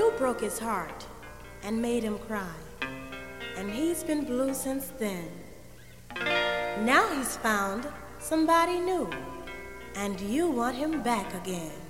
You broke his heart and made him cry, and he's been blue since then. Now he's found somebody new, and you want him back again.